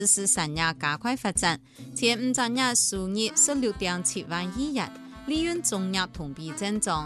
是产业加快发展，前5个月收入16.7万亿元，利润总额同比增长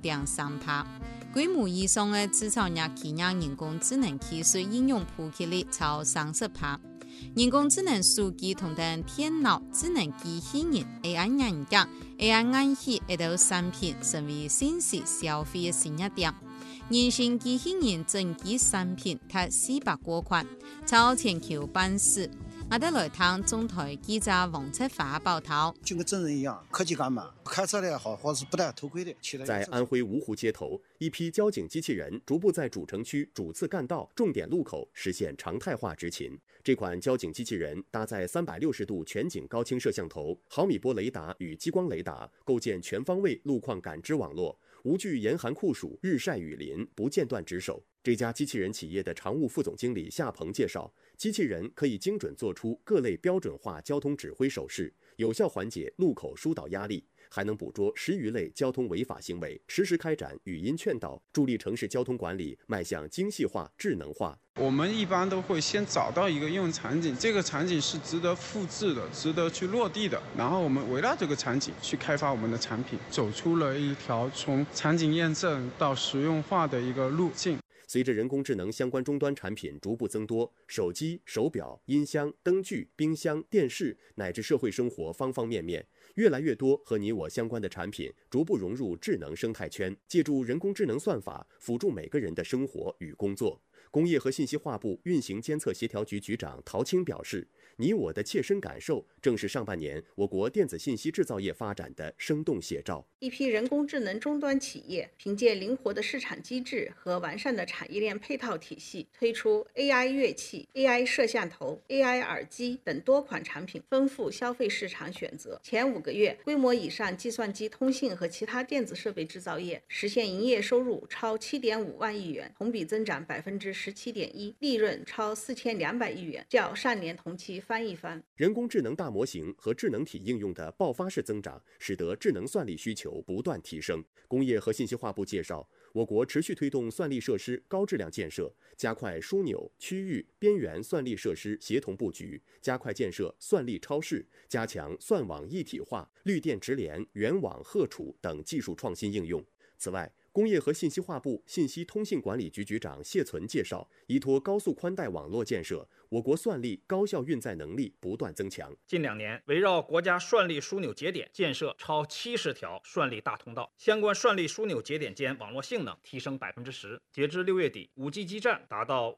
19.3%。规模以上的制造业企业人工智能技术应用普及率超30%。人工智能数据同等电脑、智能机器人、AI 人格、AI 硬件等产品成为信息消费的新一点。人形机器人整机产品达400多款，超全球半数。我哋来听中台记者王策发报道。 就跟真人一样，科技感满，开车的也好，或是不戴头盔的。 在安徽芜湖街头，一批交警机器人逐步在主城区主次干道、重点路口实现常态化执勤。这款交警机器人搭载360度全景高清摄像头、毫米波雷达与激光雷达，构建全方位路况感知网络，无惧严寒酷暑、日晒雨淋，不间断值守。这家机器人企业的常务副总经理夏鹏介绍，机器人可以精准做出各类标准化交通指挥手势，有效缓解路口疏导压力，还能捕捉10余类交通违法行为，实时开展语音劝导，助力城市交通管理迈向精细化、智能化。 我们一般都会先找到一个应用场景，这个场景是值得复制的、值得去落地的，然后我们围绕这个场景去开发我们的产品，走出了一条从场景验证到实用化的一个路径。 随着人工智能相关终端产品逐步增多，手机、手表、音箱、灯具、冰箱、电视乃至社会生活方方面面，越来越多和你我相关的产品逐步融入智能生态圈，借助人工智能算法辅助每个人的生活与工作。工业和信息化部运行监测协调局局长陶青表示，你我的切身感受正是上半年我国电子信息制造业发展的生动写照。 一批人工智能终端企业凭借灵活的市场机制和完善的产业链配套体系，推出 AI 乐器、AI 摄像头、AI 耳机等多款产品，丰富消费市场选择。前5个月，规模以上计算机、通信和其他电子设备制造业实现营业收入超7.5万亿元，同比增长17.1%，利润超4200亿元，较上年同期翻一番。 人工智能大模型和智能体应用的爆发式增长，使得智能算力需求不断提升。工业和信息化部介绍，我国持续推动算力设施高质量建设，加快枢纽、区域、边缘算力设施协同布局，加快建设算力超市，加强算网一体化、绿电直联、远网荷储等技术创新应用。此外，工业和信息化部信息通信管理局局长谢存介绍，依托高速宽带网络建设，我国算力高效运载能力不断增强。 近2年，围绕国家算力枢纽节点建设超70条算力大通道，相关算力枢纽节点间网络性能提升10%。截至6月底，5G 基站达到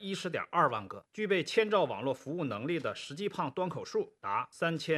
510.2万个，具备千兆网络服务能力的实际胖端口数达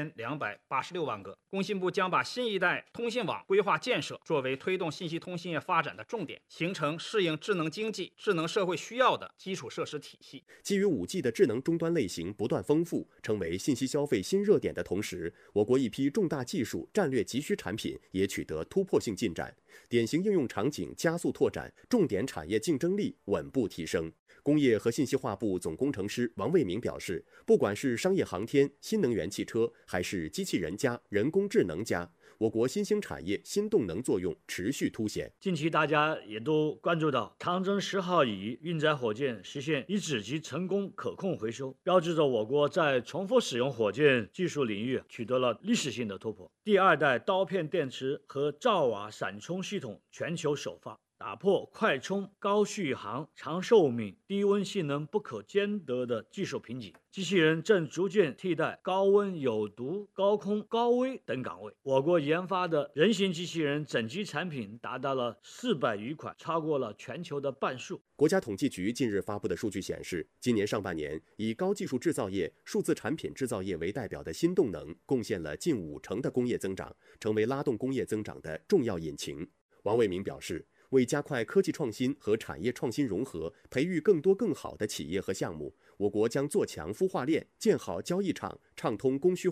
3286万个。工信部将把新一代通信网规划建设作为推动信息通信业发展的重点，形成适应智能经济、智能社会需要的基础设施体系。 基于5G 的智能终端类型不断丰富，成为信息消费新热点的同时，我国一批重大技术战略急需产品也取得突破性进展，典型应用场景加速拓展，重点产业竞争力稳步提升。工业和信息化部总工程师王卫明表示，不管是商业航天、新能源汽车，还是机器人加人工智能加，我国新兴产业新动能作用持续凸显。 近期大家也都关注到长征10号乙运载火箭实现一指级成功可控回收，标志着我国在重复使用火箭技术领域取得了历史性的突破。第2代刀片电池和兆瓦闪充系统全球首发，打破快充、高续航、长寿命、低温性能不可兼得的技术瓶颈。机器人正逐渐替代高温、有毒、高空、高危等岗位。我国研发的人形机器人整机产品达到了400余款，超过了全球的半数。 国家统计局近日发布的数据显示，今年上半年以高技术制造业、数字产品制造业为代表的新动能，贡献了近50%的工业增长，成为拉动工业增长的重要引擎。王卫明表示，为加快科技创新和产业创新融合，培育更多更好的企业和项目，我国将做强孵化链，建好交易场，畅通供需环，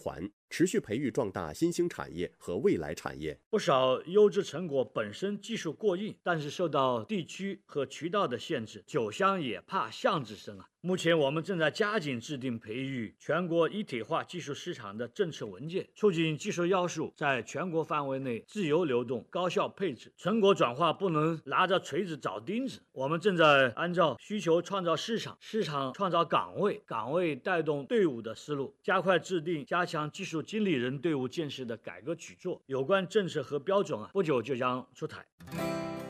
持续培育壮大新兴产业和未来产业。 不少优质成果本身技术过硬，但是受到地区和渠道的限制，酒香也怕巷子深啊。目前我们正在加紧制定培育全国一体化技术市场的政策文件，促进技术要素在全国范围内自由流动、高效配置。成果转化不能拿着锤子找钉子，我们正在按照需求创造市场，市场创造岗位，岗位带动队伍的思路，加快制定加强技术经理人队伍建设的改革举措。有关政策和标准不久就将出台。